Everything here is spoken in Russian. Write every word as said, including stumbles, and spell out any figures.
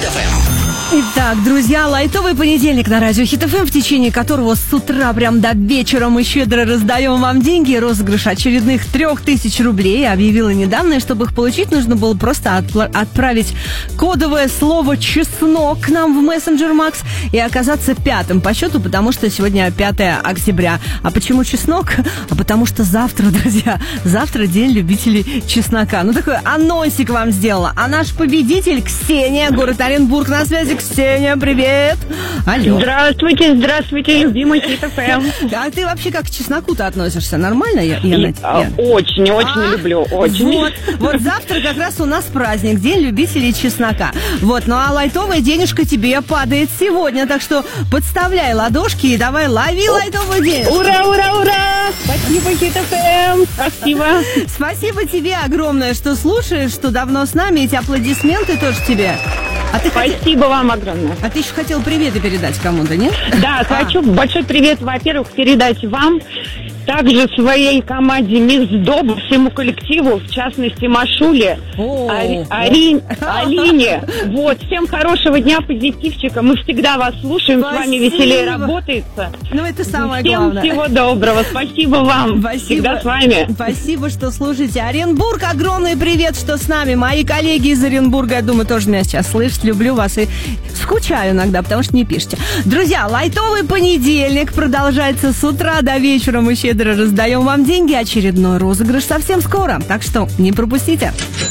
эф эм. Итак, друзья, лайтовый понедельник на радио Хит эф эм, в течение которого с утра прям до вечера мы щедро раздаем вам деньги. Розыгрыш очередных трех тысяч рублей. Объявила недавно, чтобы их получить, нужно было просто отпла- отправить кодовое слово «чеснок» к нам в мессенджер Макс и оказаться пятым по счету, потому что сегодня пятое октября. А почему чеснок? А потому что завтра, друзья, завтра день любителей чеснока. Ну, такой анонсик вам сделала. А наш победитель Ксения, город Оренбург, на связи. Ксения, привет! Алло. Здравствуйте, здравствуйте, любимый Хит эф эм. А ты вообще как к чесноку-то относишься? Нормально? Я, я, И, я... а, очень, очень А, люблю, очень. Вот, вот завтра как раз у нас праздник, день любителей чеснока. Вот, ну а лайтовая денежка тебе падает сегодня, так что подставляй ладошки и давай лови лайтовую денежку. Ура, ура, ура! Спасибо, Хит эф эм, спасибо. Спасибо тебе огромное, что слушаешь, что давно с нами. Эти аплодисменты тоже тебе. А ты Спасибо хотел... вам огромное. А ты еще хотел приветы передать кому-то, нет? Да, А. хочу большой привет, во-первых, передать вам, также своей команде Микс Доб, всему коллективу, в частности Машуле, О. Ари- Ари- Алине. Вот, всем хорошего дня, позитивчика. Мы всегда вас слушаем, Спасибо. с вами веселее работается. Ну, это самое Всем главное. всего доброго. Спасибо вам. Спасибо. Всегда с вами. Спасибо, что слушаете. Оренбург, огромный привет, что с нами. Мои коллеги из Оренбурга, я думаю, тоже меня сейчас слышат. Люблю вас и скучаю иногда, потому что не пишете. Друзья, лайтовый понедельник продолжается с утра до вечера. Мы щедро раздаем вам деньги. Очередной розыгрыш совсем скоро. Так что не пропустите.